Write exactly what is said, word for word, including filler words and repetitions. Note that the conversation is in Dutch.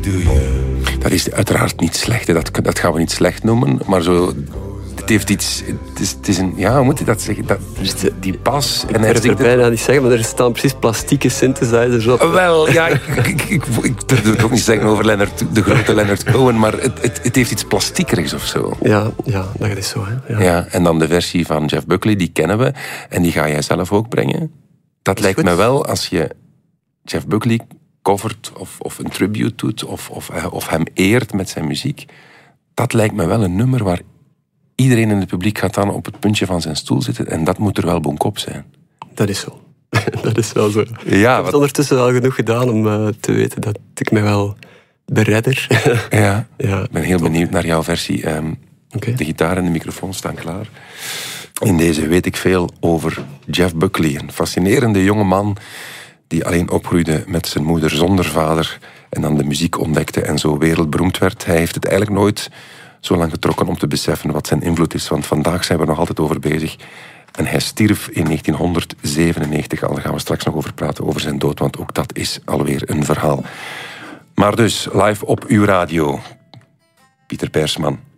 do you? Dat is uiteraard niet slecht, hè. Dat, dat gaan we niet slecht noemen, maar zo... Het heeft iets... Het is, het is een... Ja, hoe moet je dat zeggen? Dat, die bas... Ik durf er bijna niet zeggen, maar er staan precies plastieke synthesizers op. Wel, ja, ik, ik, ik, ik durf het ook niet zeggen over Leonard, de grote Leonard Cohen, maar het, het, het heeft iets plastiekerigs of zo. Ja, ja, dat is zo. Hè. Ja. Ja, en dan de versie van Jeff Buckley, die kennen we, en die ga jij zelf ook brengen. Dat lijkt goed. me wel, als je Jeff Buckley covert of, of een tribute doet, of, of, of hem eert met zijn muziek, dat lijkt me wel een nummer waar iedereen in het publiek gaat dan op het puntje van zijn stoel zitten, en dat moet er wel bonkop zijn. Dat is zo. Dat is wel zo. Ja, ik heb wat... het ondertussen wel genoeg gedaan om uh, te weten dat ik me wel beredder. ja, ja, ik ben heel top. benieuwd naar jouw versie. Um, okay. De gitaar en de microfoon staan klaar. In deze weet ik veel over Jeff Buckley, een fascinerende jonge man die alleen opgroeide met zijn moeder zonder vader en dan de muziek ontdekte en zo wereldberoemd werd. Hij heeft het eigenlijk nooit zo lang getrokken om te beseffen wat zijn invloed is, want vandaag zijn we er nog altijd over bezig. En hij stierf in negentienhonderdzevenennegentig al. Daar gaan we straks nog over praten, over zijn dood, want ook dat is alweer een verhaal. Maar dus, live op uw radio, Pieter Persman.